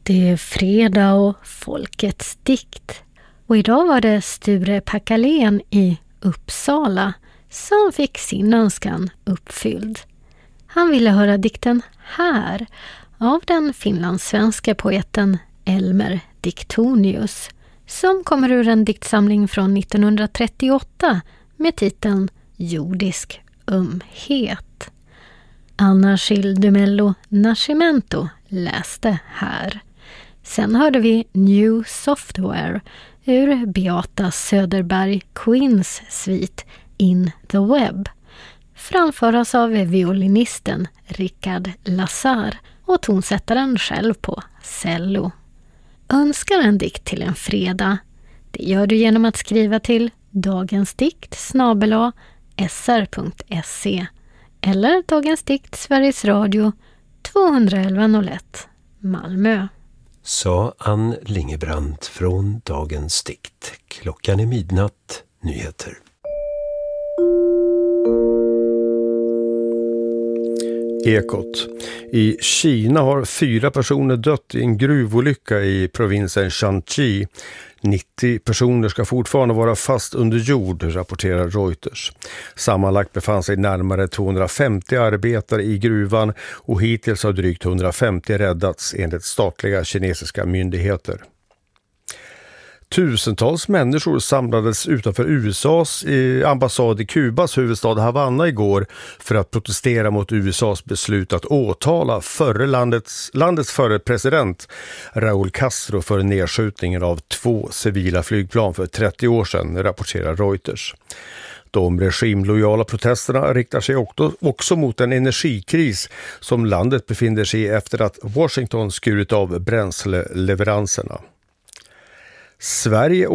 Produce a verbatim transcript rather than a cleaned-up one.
Det är fredag och folkets dikt. Och idag var det Sture Packalén i Uppsala som fick sin önskan uppfylld. Han ville höra dikten Här av den finlandssvenska poeten Elmer Diktonius som kommer ur en diktsamling från nittonhundratrettioåtta med titeln Jordisk ömhet. Anna Schildumello Nascimento läste här. Sen hörde vi New Software ur Beata Söderberg Queens svit In the Web. Framföras av violinisten Richard Lazar och tonsättaren själv på cello. Önskar en dikt till en fredag? Det gör du genom att skriva till dagensdikt snabel-a s r punkt se eller Dagens dikt Sveriges Radio tvåhundraelva noll ett Malmö. Sa Ann Lingebrandt från Dagens dikt. Klockan är midnatt. Nyheter. Ekot. I Kina har fyra personer dött i en gruvolycka i provinsen Shanxi. nittio personer ska fortfarande vara fast under jord, rapporterar Reuters. Sammanlagt befann sig närmare tvåhundrafemtio arbetare i gruvan och hittills har drygt hundrafemtio räddats enligt statliga kinesiska myndigheter. Tusentals människor samlades utanför U S A:s ambassad i Kubas huvudstad Havanna igår för att protestera mot U S A:s beslut att åtala förre landets, landets förre president Raúl Castro för nedskjutningen av två civila flygplan för trettio år sedan, rapporterar Reuters. De regimlojala protesterna riktar sig också mot en energikris som landet befinner sig i efter att Washington skurit av bränsleleveranserna. Sverige